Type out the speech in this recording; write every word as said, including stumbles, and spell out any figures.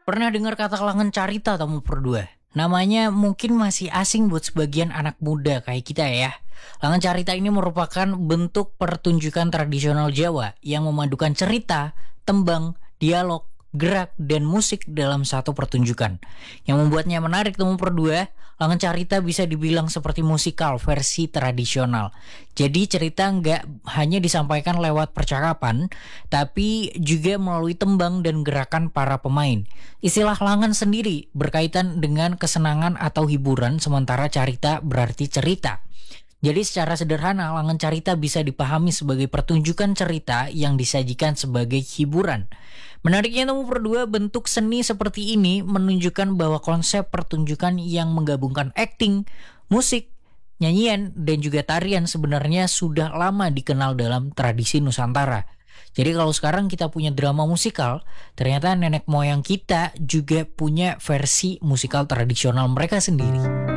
Pernah dengar kata Langen Carita tamu berdua? Namanya mungkin masih asing buat sebagian anak muda kayak kita ya. Langen Carita ini merupakan bentuk pertunjukan tradisional Jawa yang memadukan cerita, tembang, dialog, gerak, dan musik dalam satu pertunjukan. Yang membuatnya menarik temu berdua, Langen Carita bisa dibilang seperti musikal versi tradisional. Jadi cerita nggak hanya disampaikan lewat percakapan, tapi juga melalui tembang dan gerakan para pemain. Istilah langan sendiri berkaitan dengan kesenangan atau hiburan, sementara carita berarti cerita. Jadi secara sederhana, Langen Carita bisa dipahami sebagai pertunjukan cerita yang disajikan sebagai hiburan. Menariknya nomor berdua, bentuk seni seperti ini menunjukkan bahwa konsep pertunjukan yang menggabungkan akting, musik, nyanyian, dan juga tarian sebenarnya sudah lama dikenal dalam tradisi Nusantara. Jadi kalau sekarang kita punya drama musikal, ternyata nenek moyang kita juga punya versi musikal tradisional mereka sendiri.